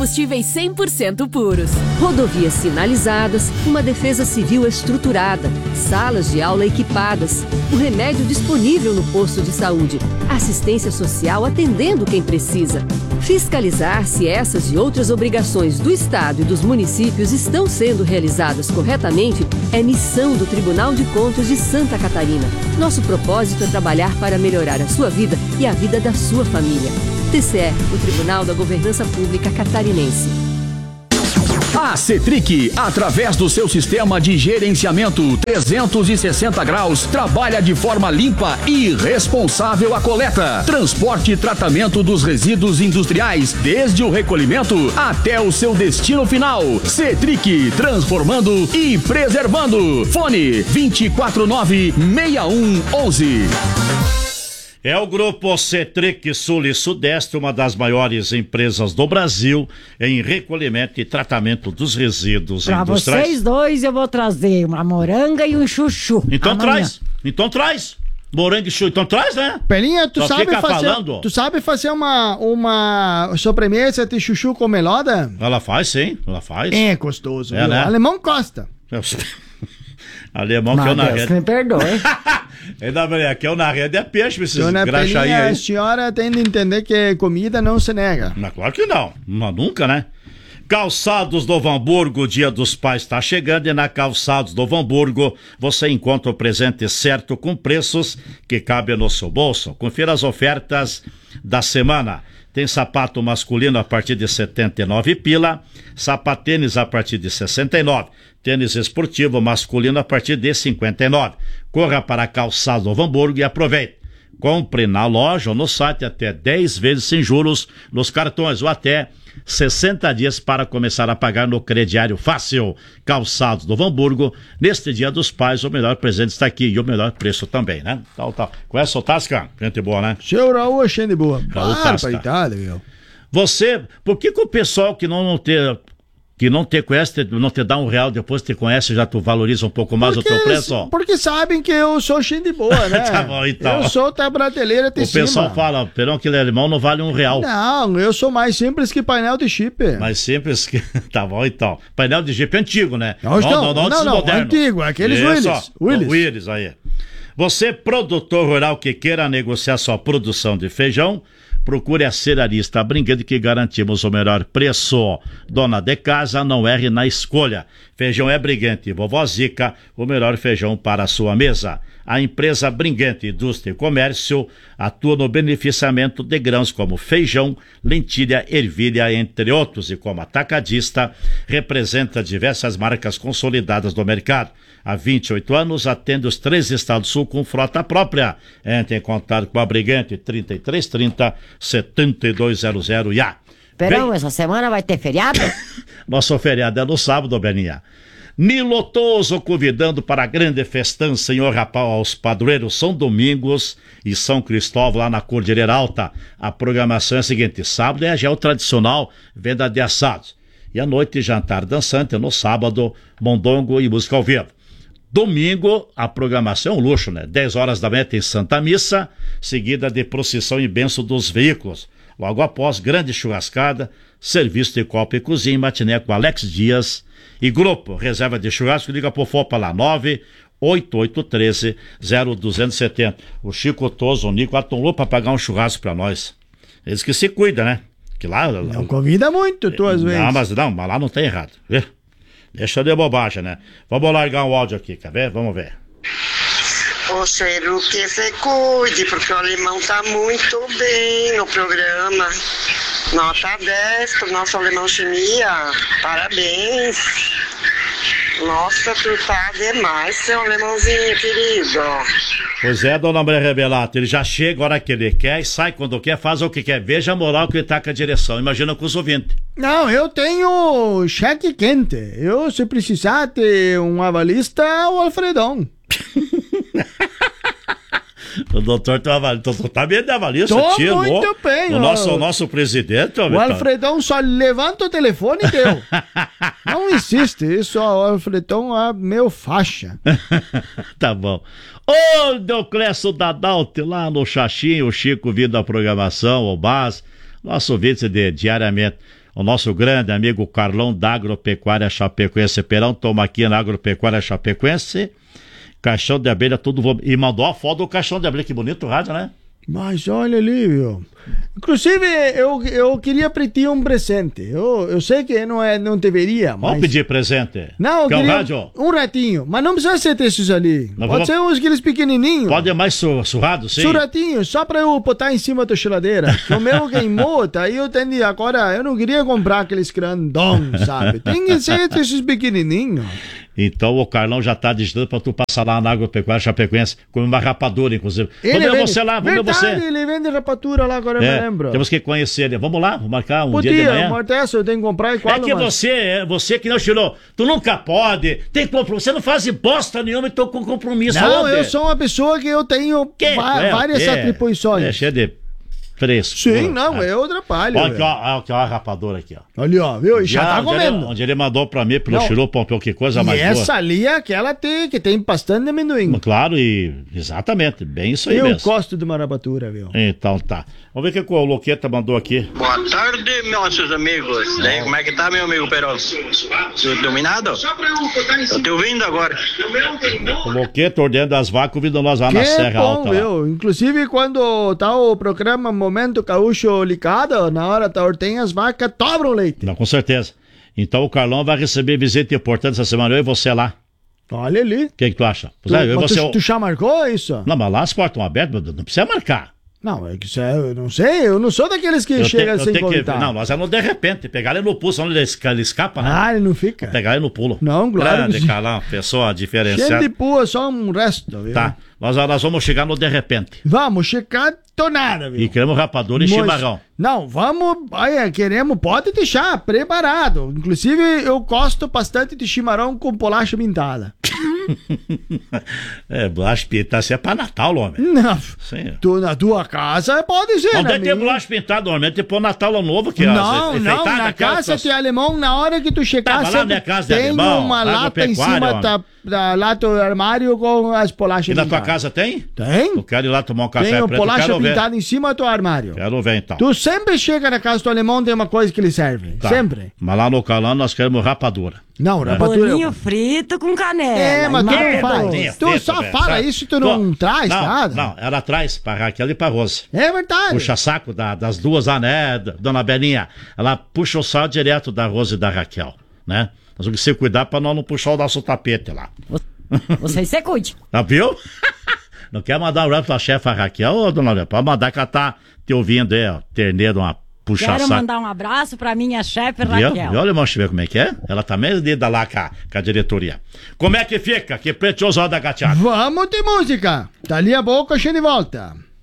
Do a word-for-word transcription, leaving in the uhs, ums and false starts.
combustíveis cem por cento puros. Rodovias sinalizadas, uma defesa civil estruturada, salas de aula equipadas, o remédio disponível no posto de saúde, assistência social atendendo quem precisa. Fiscalizar se essas e outras obrigações do Estado e dos municípios estão sendo realizadas corretamente é missão do Tribunal de Contas de Santa Catarina. Nosso propósito é trabalhar para melhorar a sua vida e a vida da sua família. T C E, o Tribunal da Governança Pública Catarinense. A Cetric, através do seu sistema de gerenciamento trezentos e sessenta graus, trabalha de forma limpa e responsável a coleta, transporte e tratamento dos resíduos industriais, desde o recolhimento até o seu destino final. Cetric, transformando e preservando. Fone vinte e quatro nove, seis um um um. É o Grupo Cetric Sul e Sudeste, uma das maiores empresas do Brasil em recolhimento e tratamento dos resíduos pra industriais. Pra vocês dois eu vou trazer uma moranga e um chuchu. Então amanhã. traz, então traz. Moranga e chuchu, então traz, né? Pelinha, tu Só sabe fica fazer, falando. tu sabe fazer uma, uma sobremesa de chuchu com melada? Ela faz, sim, ela faz. É gostoso, é, viu? Né? Alemão Costa. Alemão que eu na rede. me perdoe. Ainda bem, aqui eu na rede é peixe, esses graxa aí. A senhora tem de entender que comida não se nega. Mas claro que não, mas nunca, né? Calçados do Novo Hamburgo, o Dia dos Pais está chegando e na Calçados do Novo Hamburgo você encontra o presente certo com preços que cabem no seu bolso. Confira as ofertas da semana. Tem sapato masculino a partir de setenta e nove pila, sapatênis a partir de sessenta e nove, tênis esportivo masculino a partir de cinquenta e nove. Corra para Calçados do Novo Hamburgo e aproveite. Compre na loja ou no site até dez vezes sem juros nos cartões ou até sessenta dias para começar a pagar no crediário fácil. Calçados do Novo Hamburgo, neste Dia dos Pais, o melhor presente está aqui e o melhor preço também, né? Tal, tal. Conhece o Tasca? Gente boa, né? Seu Raul é gente boa. Raul Tasca. Coitado, meu. Você, por que que o pessoal que não, não ter... que não te conhece, não te dá um real, depois te conhece, já tu valoriza um pouco mais porque, o teu preço? Porque sabem que eu sou gente boa, né? Tá bom, então. Eu sou da prateleira de o cima. O pessoal fala, perão, aquele alemão não vale um real. Não, eu sou mais simples que painel de chip. Mais simples que... Tá bom, então. Painel de chip antigo, né? Não, não, não, não, não, não antigo, aqueles Willis. Willis. Willis, aí. Você, produtor rural que queira negociar sua produção de feijão, procure a Cerealista Brinquedo que garantimos o melhor preço. Dona de casa, não erre na escolha. Feijão é Briguente, Vovó Zica, o melhor feijão para a sua mesa. A empresa Brinquente Indústria e Comércio atua no beneficiamento de grãos como feijão, lentilha, ervilha, entre outros, e como atacadista, representa diversas marcas consolidadas do mercado. Há vinte e oito anos, atende os três estados do sul com frota própria. Entre em contato com a Briguente, trinta e três trinta, setenta e dois zero zero e a. Perão, essa semana vai ter feriado? Nosso feriado é no sábado, Beninha. Nilotoso convidando para a grande festança em honra aos padroeiros São Domingos e São Cristóvão lá na Cordilheira Alta. A programação é a seguinte: sábado é já o tradicional venda de assados. E à noite, jantar dançante, no sábado, mondongo e música ao vivo. Domingo, a programação é um luxo, né? dez horas da manhã tem Santa Missa, seguida de procissão e bênção dos veículos. Logo após, grande churrascada, serviço de copa e cozinha, matiné com Alex Dias e grupo. Reserva de churrasco, liga pro Fopa lá, nove oito oito um três zero dois sete zero. O Chico Toso, o Nico, atolou pra pagar um churrasco pra nós. Eles que se cuidam, né? Que lá... Não lá, convida muito, tu às vezes. Não, mas não, mas lá não tem errado, viu? Deixa de bobagem, né? Vamos largar um áudio aqui, quer ver? Vamos ver. Ô, Cheiro, que você cuide, porque o alemão tá muito bem no programa. Nota dez pro nosso alemão chimia. Parabéns. Nossa, tu tá demais, seu alemãozinho querido. Pois é, dona Maria Rebelato, ele já chega a hora que ele quer e sai quando quer, faz o que quer. Veja a moral que ele tá com a direção. Imagina com os ouvintes. Não, eu tenho cheque quente. Eu, se precisar ter um avalista, é o Alfredão. O doutor tá, doutor tá bem de avalista, Tô tio. muito o, bem. O nosso, o nosso presidente... O Alfredão só levanta o telefone e deu. Não insiste, isso, o Alfredão é meu faixa. Tá bom. Ô, Deoclésio Dadalti, lá no Xaxim, o Chico vindo da programação, o Bas, nosso vídeo de diariamente. o nosso grande amigo Carlão da Agropecuária Chapecoense. Perão, toma aqui na Agropecuária Chapecoense. Caixão de abelha, tudo. Vom... E mandou a foto do caixão de abelha, que bonito o rádio, né? Mas olha ali, viu? Inclusive, eu, eu queria pra ti um presente. Eu, eu sei que não, é, não deveria, mas... Vamos pedir presente. Não, eu Quer queria um rádio? um ratinho. Mas não precisa ser desses ali. Não, Pode vamos... ser uns aqueles pequenininhos. Pode mais su surrado, sim. Surratinho, só pra eu botar em cima da geladeira. Que o meu queimou, tá aí eu tenho... Agora, eu não queria comprar aqueles grandões, sabe? Tem que ser esses pequenininhos. Então o Carlão já tá digitando pra tu passar lá na Agropecuária Chapecoense com uma rapadura, inclusive. Ele vamos ver vende... você lá, vamos Verdade, ver você. ele vende rapadura lá, agora eu É, me lembro. temos que conhecer ele. Vamos lá, vamos marcar um Podia, dia de manhã. uma dessa eu tenho que comprar e qual É que mas... você, é você que não tirou. Tu nunca pode. Tem compromisso. Você não faz bosta nenhuma e tô com compromisso. Não, Aonde? eu sou uma pessoa que eu tenho Que? va- É, várias é, atribuições. É cheio de fresco. Sim, não, eu atrapalho. Olha aqui, velho. ó, aqui, ó, a rapadura aqui, ó. Olha, ó, viu? E já Já, tá onde ele- comendo. Onde ele mandou pra mim, pelo Não. Chiru Pompeu, que coisa E mais essa boa. ali é aquela tem, que tem bastante amendoim. Claro, e exatamente, bem isso aí Eu mesmo. gosto de uma rapadura, viu? Então tá. Vamos ver o que o Loqueta mandou aqui. Boa tarde, meus amigos. Daí, como é que tá, meu amigo Perón? Tudo dominado? Eu tô ouvindo agora. O Loqueta ordenando as vacas, ouvindo nós lá na Que Serra bom, Alta. Lá. viu? Inclusive, quando tá o programa Momento Gaúcho ligado, na hora da ordenha, as vacas dobram leite. Não, com certeza. Então o Carlão vai receber visita importante essa semana, eu e você lá. Olha ali. O que, que tu acha? Tu, Pois é, eu e mas você... tu, tu já marcou isso? Não, mas lá as portas estão abertas, não precisa marcar. Não, é que isso é, eu não sei, eu não sou daqueles que Eu chegam te- eu sem tenho que- contar. Não, nós é no de repente, pegar ele no pulo, senão ele, esca- ele escapa, né? Ah, ele não fica. Pegar ele no pulo. Não, claro que Grande, sim. Carlão, pessoa Cheio diferenciada. de pua, só um resto, viu? Tá, nós, nós vamos chegar no de repente. Vamos checar tonada, viu? E queremos rapadura e Mas- chimarrão. Não, vamos. Olha, queremos, pode deixar preparado. Inclusive, eu gosto bastante de chimarrão com bolacha pintada. É, bolacha pintada, isso é pra Natal, homem. Não, Sim. tu, na tua casa pode ser, Não na deve ter minha. bolacha pintada, normalmente tem pôr Natal Ano Novo, que é Não, as- não, enfeitada, na aquelas casa coisas- de alemão, na hora que tu chegar, Tá, mas lá na sempre minha casa de tem alemão, uma lá no lata em pecuário, cima homem. da, da lata do armário com as bolachas E na tua pintadas. casa tem? Tem? Eu quero ir lá tomar um café Tem o preto, bolacha quero ver. pintada em cima do armário. Quero ver então. Tu sempre chega na casa do alemão, tem uma coisa que ele serve. Tá. Sempre. Mas lá no Calão nós queremos rapadura. Não, rapadura. Bolinho frito com canela. É, mas tu não Marca faz. doce. Tinha Tu feito, só velho, fala sabe? isso e tu não traz não, nada. Não, ela traz pra Raquel e pra Rose. É verdade. Puxa saco da- das duas lá, né, d- dona Belinha? Ela puxa o sal direto da Rose e da Raquel, né? Nós temos que se cuidar pra nós não puxar o nosso tapete lá. Você se cuide. Tá, viu? Não quer mandar um rap pra chefa Raquel, ô, dona Belinha? Pode mandar que ela tá te ouvindo aí, ó. Terneiro, uma puxa Quero saco. mandar um abraço pra minha chefe Viu? Raquel. Viu, alemão, deixa eu ver como é que é? Ela também lida lá com a, com a diretoria. Como é que fica? Que precioso da gateada. Vamos de música. Dali a pouco a gente volta.